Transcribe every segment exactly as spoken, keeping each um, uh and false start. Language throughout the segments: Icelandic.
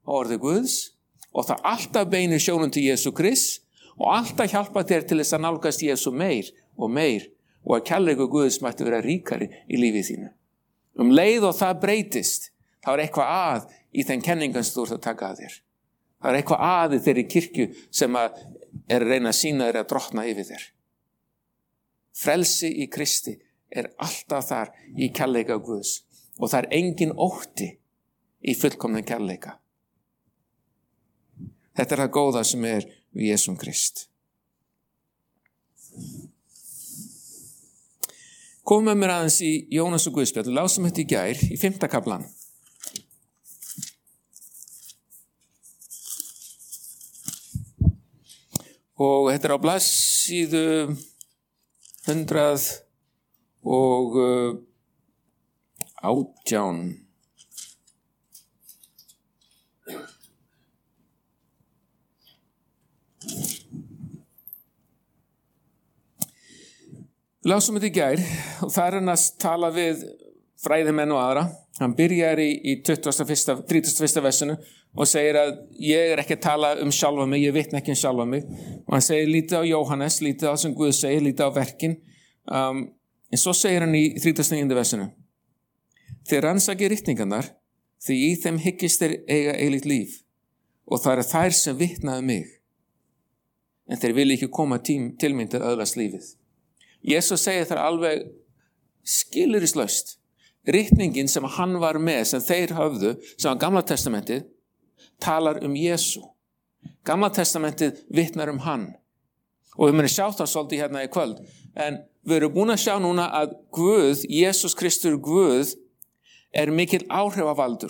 á orði Guðs og það alltaf beinir sjónum til Jesú Krist og alltaf hjálpa þér til þess að nálgast Jesú meir og meir og að kærleikur Guðs mætti vera ríkari í lífið þínu. Um leið og það breytist, þá er eitthvað að í þeim kenningum sem þú ert að taka að þér. Það er eitthvað að í þeirri kirkju sem að er að reyna að sína þér að drottna yfir þér. Frelsi í Kristi er alltaf þar í kærleika Guðs og það er engin ótti í fullkomnum kærleika. Þetta er það góða sem er við Jesúm Krist. Komum með mér aðeins í Jónas og Guðspjall, lásum þetta í gær í fimmta kaflan. Og þetta er á blaðsíðu hundrað og átján. Lásum þetta í gær og það er hann að tala við fræðimenn og aðra. Hann byrjar í, í tuttugasta og fyrsta, þrítugasta og fyrsta versinu og segir að ég er ekki að tala um sjálfa mig, ég vitna ekki um sjálfa mig. Og hann segir lítið á Jóhannes, lítið á sem Guð segir, lítið á verkin. Um, en svo segir hann í þrítugasta og níunda versinu. Þið rannsakið ritningarnar, því í þeim hyggist þeir eiga eilíft líf og það er þær sem vitnaðu mig. En þeir vilja ekki koma tím, til mín til að öðlast lífið. Jesús segir þar alveg skilyrðislaust. Ritningin sem hann var með, sem þeir höfðu, sem var Gamla testamentið, talar um Jesú. Gamla testamentið vitnar um hann. Og við munum sjá það svolítið hérna í kvöld. En við erum búin að sjá núna að Guð, Jesús Kristur Guð, er mikill áhrifavaldur.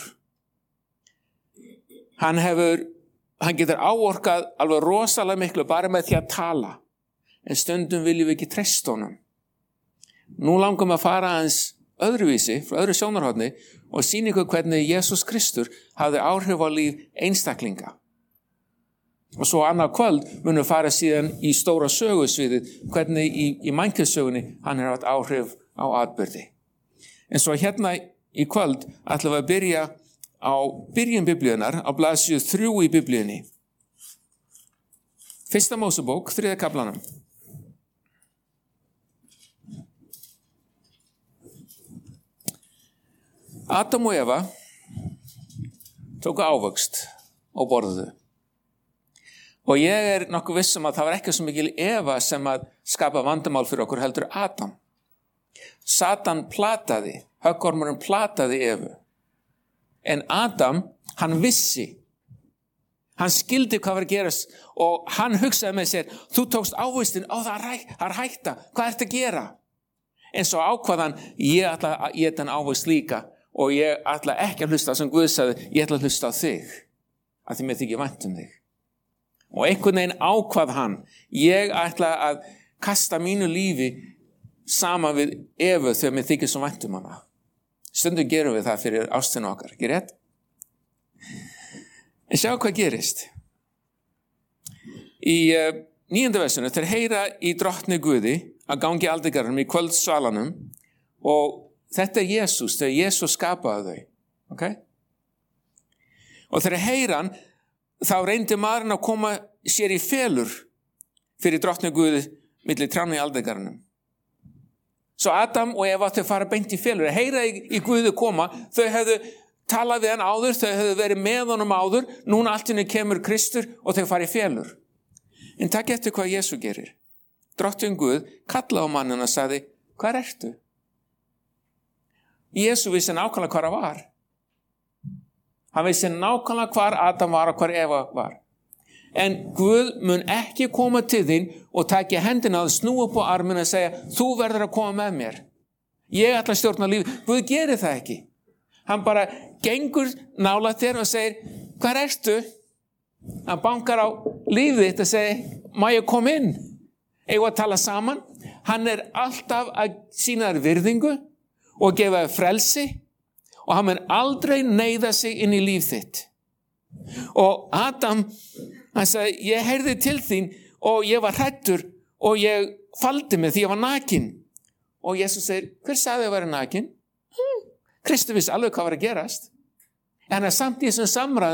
Hann hefur, hann getur áorkað alveg rosalega miklu bara með því að tala. En stundum viljum við ekki treysta honum. Nú langum við að fara aðeins öðruvísi, frá öðru sjónarhorni og sýna ykkur hvernig Jesús Kristur hafði áhrif á líf einstaklinga. Og svo annað kvöld munum við fara síðan í stóra sögusviðið, hvernig í, í mannkynssögunni hann hefur haft áhrif á atburði. En svo hérna í kvöld ætlum við að byrja á byrjun biblíunar, á blaðsíðu þrjú í biblíunni. Fyrsta Mósebók, þriðja kaflanum. Adam og Eva tóku ávöxt og borðuðu. Og ég er nokkuð viss um að það var ekki svo mikil Eva sem að skapa vandamál fyrir okkur heldur Adam. Satan plataði, höggormurinn plataði Evu. En Adam, hann vissi, hann skildi hvað var að gerast og hann hugsaði með sér, þú tókst ávöxtin, ó það er hætta, hvað ertu að gera? En svo ákvaðan, ég ætla að éta hann ávöxt líka. Og ég ætla ekki að hlusta sem Guð sagði, ég ætla að hlusta á þig, að því mér þykir vænt um þig. Og einhvern veginn ákvað hann, ég ætla að kasta mínu lífi saman við Evu þegar mér þykir svo vænt um hana. Stundum gerum við það fyrir ástina okkar, ekki rétt? En sjá hvað gerist. Í uh, níunda versinu, þeir heyra í drottni Guði að gangi aldegarnum í kvöldsvalanum og þetta er Jesús, þegar Jesús skapaði þau. Okay? Og þegar heyra hann, þá reyndi maðurinn að koma sér í felur fyrir drottni Guði milli trjánna í aldegarnum. Svo Adam og Eva þau fara beint í felur. Heyra í, í Guði koma, þau hefðu talað við hann áður, þau hefðu verið með honum áður, núna allt inni kemur Kristur og þau fara í felur. En takk eftir hvað Jesús gerir. Drottinn Guð kallaði á manninn og sagði, hvað ertu? Jesús vissi nákvæmlega hvar hann var. Hann vissi nákvæmlega hvar Adam var og hvar Eva var. En Guð mun ekki koma til þín og taka hendina og snúa upp á arminn og segja, þú verður að koma með mér. Ég ætla að stjórna lífið. Guð gerir það ekki. Hann bara gengur nálægt þér og segir, hvar ertu? Hann bankar á lífið þitt og segir, má ég koma inn? Eigum að tala saman? Hann er alltaf að sýna þér virðingu og gefa frelsi og hann mun aldrei neyða sig inn í líf þitt. Og Adam, hann sagði, ég heyrði til þín og ég var hræddur og ég faldi mig því ég var nakin. Og Jesús segir, hver sagði að vera nakin? Hmm. Kristur vissi alveg hvað var að gerast. En hann er samt í þessum samræðum